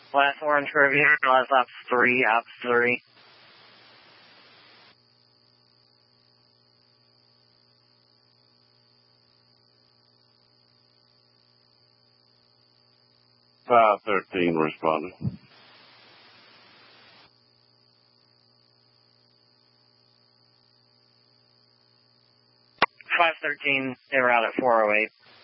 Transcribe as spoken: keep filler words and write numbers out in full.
Last Orange Grove here, last ops three, ops three. five thirteen responding. five thirteen, they were out at four oh eight.